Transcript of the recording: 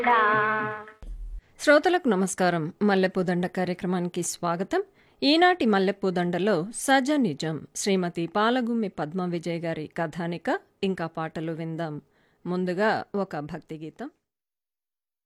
శ్రోతలకు నమస్కారం. మల్లెపూదండ కార్యక్రమానికి స్వాగతం. ఈనాటి మల్లెపూదండలో సజనిజం శ్రీమతి పాలగుమ్మి పద్మ విజయ్ గారి కథానిక ఇంకా పాటలు విందాం. ముందుగా ఒక భక్తి గీతం.